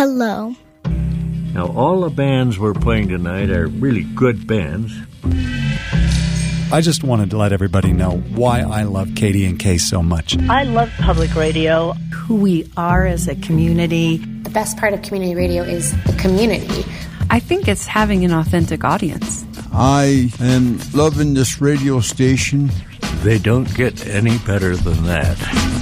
Hello. Now, all the bands we're playing tonight are really good bands. I just wanted to let everybody know why I love KDNK so much. I love public radio. Who we are as a community. The best part of community radio is the community. I think it's having an authentic audience. I am loving this radio station. They don't get any better than that.